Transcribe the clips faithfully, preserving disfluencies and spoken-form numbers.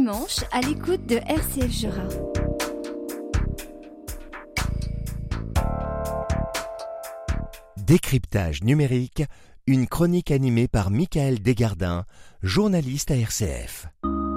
dimanche à l'écoute de R C F Jura. Décryptage numérique, une chronique animée par Michael Desgardins, journaliste à R C F.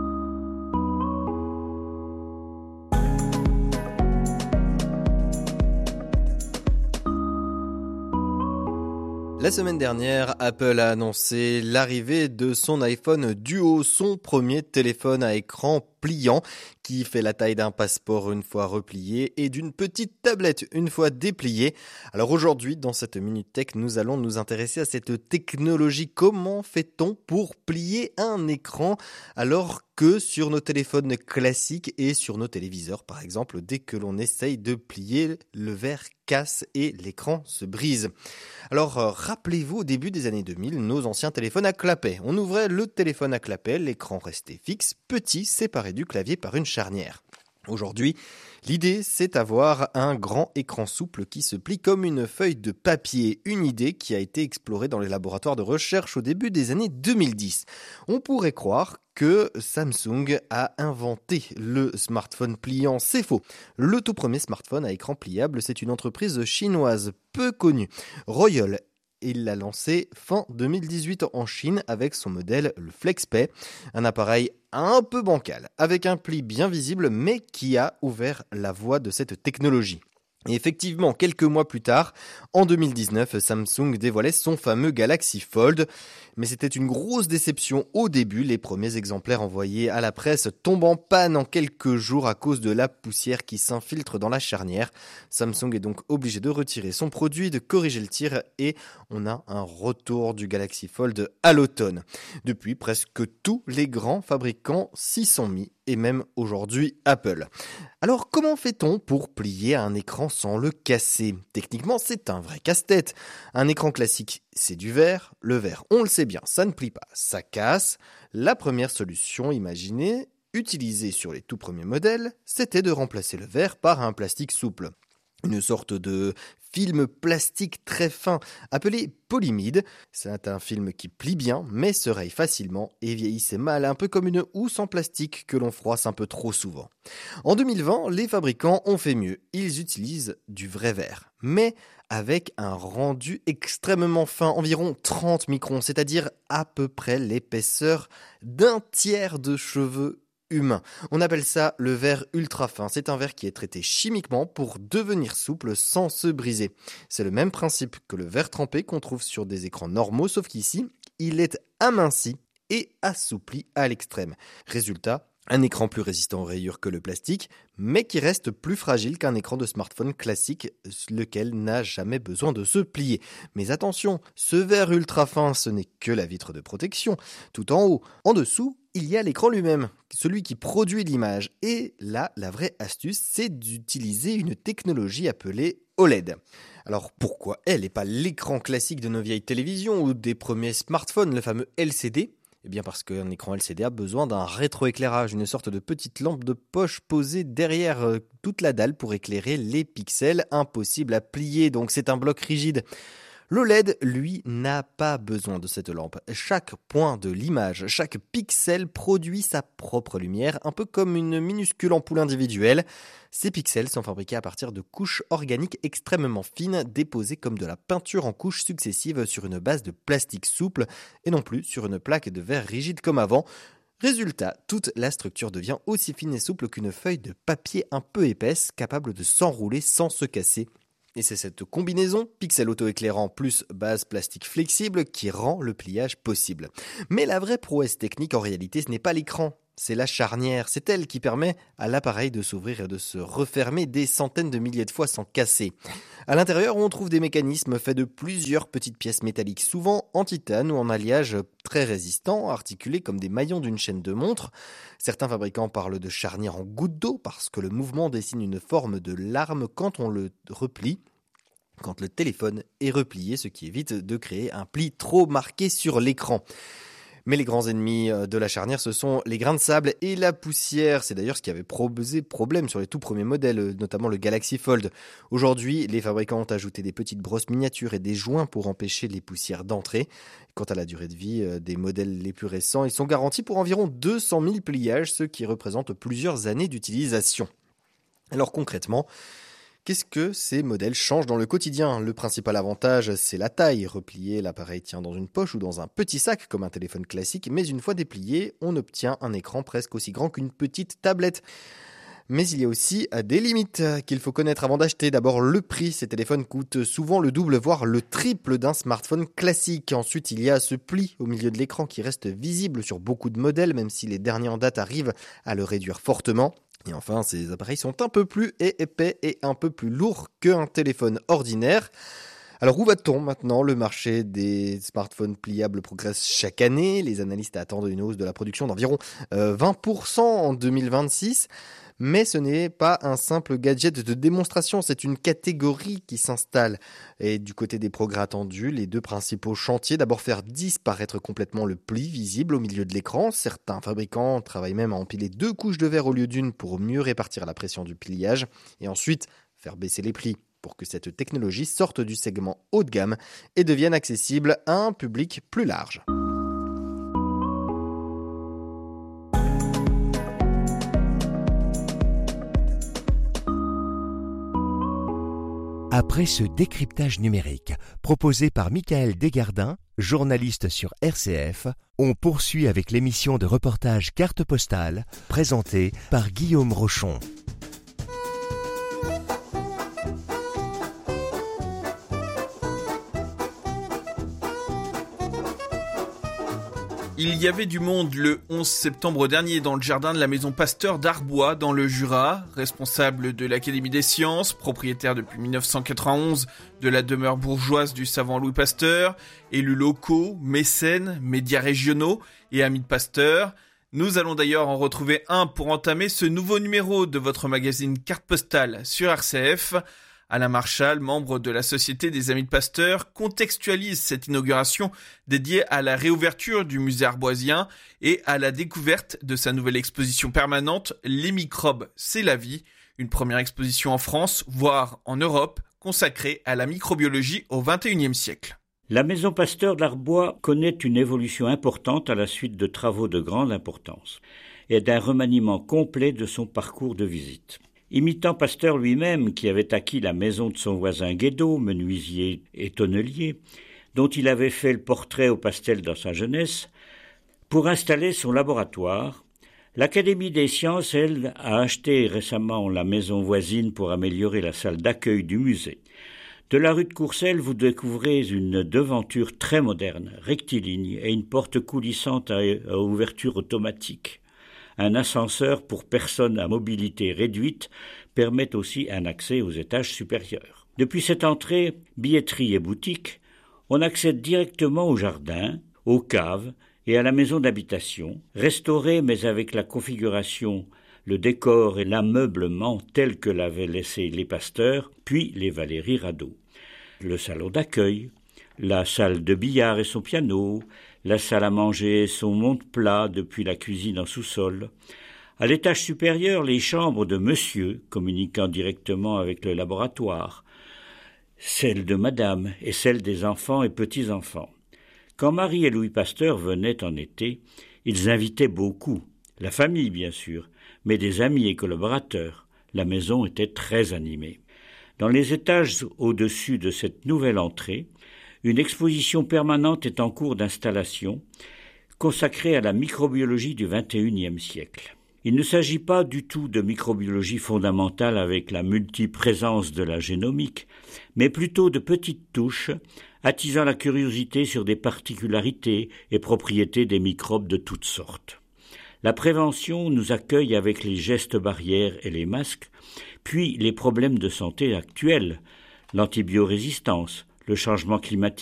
La semaine dernière, Apple a annoncé l'arrivée de son iPhone Duo, son premier téléphone à écran pliant qui fait la taille d'un passeport une fois replié et d'une petite tablette une fois dépliée. Alors aujourd'hui, dans cette Minute Tech, nous allons nous intéresser à cette technologie. Comment fait-on pour plier un écran alors que sur nos téléphones classiques et sur nos téléviseurs, par exemple, dès que l'on essaye de plier, le verre casse et l'écran se brise. Alors, euh, rappelez-vous, au début des années deux mille, nos anciens téléphones à clapet. On ouvrait le téléphone à clapet, l'écran restait fixe, petit, séparé du clavier par une charnière. Aujourd'hui, l'idée, c'est d'avoir un grand écran souple qui se plie comme une feuille de papier. Une idée qui a été explorée dans les laboratoires de recherche au début des années deux mille dix. On pourrait croire que Samsung a inventé le smartphone pliant. C'est faux. Le tout premier smartphone à écran pliable, c'est une entreprise chinoise peu connue, Royole. Il l'a lancé fin deux mille dix-huit en Chine avec son modèle le FlexPay, un appareil un peu bancal, avec un pli bien visible mais qui a ouvert la voie de cette technologie. Et effectivement, quelques mois plus tard, en deux mille dix-neuf, Samsung dévoilait son fameux Galaxy Fold. Mais c'était une grosse déception au début. Les premiers exemplaires envoyés à la presse tombent en panne en quelques jours à cause de la poussière qui s'infiltre dans la charnière. Samsung est donc obligé de retirer son produit, de corriger le tir et on a un retour du Galaxy Fold à l'automne. Depuis, presque tous les grands fabricants s'y sont mis et même aujourd'hui Apple. Alors comment fait-on pour plier un écran sans le casser ? Techniquement, c'est un vrai casse-tête. Un écran classique, c'est du verre. Le verre, on le sait bien, ça ne plie pas, ça casse. La première solution imaginée, utilisée sur les tout premiers modèles, c'était de remplacer le verre par un plastique souple. Une sorte de film plastique très fin appelé polymide. C'est un film qui plie bien mais se raye facilement et vieillissait mal, un peu comme une housse en plastique que l'on froisse un peu trop souvent. En deux mille vingt, les fabricants ont fait mieux. Ils utilisent du vrai verre, mais avec un rendu extrêmement fin, environ trente microns, c'est-à-dire à peu près l'épaisseur d'un tiers de cheveux humain. On appelle ça le verre ultra fin. C'est un verre qui est traité chimiquement pour devenir souple sans se briser. C'est le même principe que le verre trempé qu'on trouve sur des écrans normaux, sauf qu'ici, il est aminci et assoupli à l'extrême. Résultat, un écran plus résistant aux rayures que le plastique, mais qui reste plus fragile qu'un écran de smartphone classique, lequel n'a jamais besoin de se plier. Mais attention, ce verre ultra fin, ce n'est que la vitre de protection. Tout en haut, en dessous, il y a l'écran lui-même, celui qui produit l'image. Et là, la vraie astuce, c'est d'utiliser une technologie appelée O L E D. Alors pourquoi elle et pas l'écran classique de nos vieilles télévisions ou des premiers smartphones, le fameux L C D ? Eh bien parce qu'un écran L C D a besoin d'un rétroéclairage, une sorte de petite lampe de poche posée derrière euh, toute la dalle pour éclairer les pixels, impossible à plier, donc c'est un bloc rigide. L'O L E D, lui, n'a pas besoin de cette lampe. Chaque point de l'image, chaque pixel produit sa propre lumière, un peu comme une minuscule ampoule individuelle. Ces pixels sont fabriqués à partir de couches organiques extrêmement fines, déposées comme de la peinture en couches successives sur une base de plastique souple et non plus sur une plaque de verre rigide comme avant. Résultat, toute la structure devient aussi fine et souple qu'une feuille de papier un peu épaisse, capable de s'enrouler sans se casser. Et c'est cette combinaison, pixel auto-éclairant plus base plastique flexible, qui rend le pliage possible. Mais la vraie prouesse technique, en réalité, ce n'est pas l'écran, c'est la charnière. C'est elle qui permet à l'appareil de s'ouvrir et de se refermer des centaines de milliers de fois sans casser. À l'intérieur, on trouve des mécanismes faits de plusieurs petites pièces métalliques, souvent en titane ou en alliage très résistant, articulés comme des maillons d'une chaîne de montre. Certains fabricants parlent de charnière en goutte d'eau parce que le mouvement dessine une forme de larme quand on le replie. Quand le téléphone est replié, ce qui évite de créer un pli trop marqué sur l'écran. Mais les grands ennemis de la charnière, ce sont les grains de sable et la poussière. C'est d'ailleurs ce qui avait posé problème sur les tout premiers modèles, notamment le Galaxy Fold. Aujourd'hui, les fabricants ont ajouté des petites brosses miniatures et des joints pour empêcher les poussières d'entrer. Quant à la durée de vie des modèles les plus récents, ils sont garantis pour environ deux cent mille pliages, ce qui représente plusieurs années d'utilisation. Alors concrètement, qu'est-ce que ces modèles changent dans le quotidien ? Le principal avantage, c'est la taille. Replié, l'appareil tient dans une poche ou dans un petit sac, comme un téléphone classique, mais une fois déplié, on obtient un écran presque aussi grand qu'une petite tablette. Mais il y a aussi des limites qu'il faut connaître avant d'acheter. D'abord, le prix. Ces téléphones coûtent souvent le double, voire le triple d'un smartphone classique. Ensuite, il y a ce pli au milieu de l'écran qui reste visible sur beaucoup de modèles, même si les derniers en date arrivent à le réduire fortement. Et enfin, ces appareils sont un peu plus épais et un peu plus lourds qu'un téléphone ordinaire. Alors où va-t-on maintenant ? Le marché des smartphones pliables progresse chaque année. Les analystes attendent une hausse de la production d'environ vingt pour cent en deux mille vingt-six. Mais ce n'est pas un simple gadget de démonstration, c'est une catégorie qui s'installe. Et du côté des progrès attendus, les deux principaux chantiers, d'abord faire disparaître complètement le pli visible au milieu de l'écran. Certains fabricants travaillent même à empiler deux couches de verre au lieu d'une pour mieux répartir la pression du pliage. Et ensuite, faire baisser les prix pour que cette technologie sorte du segment haut de gamme et devienne accessible à un public plus large. Après ce décryptage numérique proposé par Michael Desgardins, journaliste sur R C F, on poursuit avec l'émission de reportage Carte Postale présentée par Guillaume Rochon. Il y avait du monde le onze septembre dernier dans le jardin de la maison Pasteur d'Arbois dans le Jura, responsable de l'Académie des sciences, propriétaire depuis dix-neuf cent quatre-vingt-onze de la demeure bourgeoise du savant Louis Pasteur, élus locaux, mécènes, médias régionaux et amis de Pasteur. Nous allons d'ailleurs en retrouver un pour entamer ce nouveau numéro de votre magazine Carte Postale sur R C F. Alain Marchal, membre de la Société des Amis de Pasteur, contextualise cette inauguration dédiée à la réouverture du musée arboisien et à la découverte de sa nouvelle exposition permanente « Les microbes, c'est la vie », une première exposition en France, voire en Europe, consacrée à la microbiologie au vingt et unième siècle. La maison Pasteur d'Arbois connaît une évolution importante à la suite de travaux de grande importance et d'un remaniement complet de son parcours de visite. Imitant Pasteur lui-même, qui avait acquis la maison de son voisin Guédot, menuisier et tonnelier, dont il avait fait le portrait au pastel dans sa jeunesse, pour installer son laboratoire, l'Académie des sciences, elle, a acheté récemment la maison voisine pour améliorer la salle d'accueil du musée. De la rue de Courcelles, vous découvrez une devanture très moderne, rectiligne, et une porte coulissante à, à ouverture automatique. Un ascenseur pour personnes à mobilité réduite permet aussi un accès aux étages supérieurs. Depuis cette entrée, billetterie et boutique, on accède directement au jardin, aux caves et à la maison d'habitation, restaurée mais avec la configuration, le décor et l'ameublement tels que l'avaient laissé les Pasteurs, puis les Valéry Radaud. Le salon d'accueil, la salle de billard et son piano, la salle à manger et son monte-plat depuis la cuisine en sous-sol. À l'étage supérieur, les chambres de monsieur, communiquant directement avec le laboratoire, celles de madame et celles des enfants et petits-enfants. Quand Marie et Louis Pasteur venaient en été, ils invitaient beaucoup, la famille bien sûr, mais des amis et collaborateurs. La maison était très animée. Dans les étages au-dessus de cette nouvelle entrée, une exposition permanente est en cours d'installation, consacrée à la microbiologie du vingt et unième siècle. Il ne s'agit pas du tout de microbiologie fondamentale avec la multiprésence de la génomique, mais plutôt de petites touches attisant la curiosité sur des particularités et propriétés des microbes de toutes sortes. La prévention nous accueille avec les gestes barrières et les masques, puis les problèmes de santé actuels, l'antibiorésistance, le changement climatique,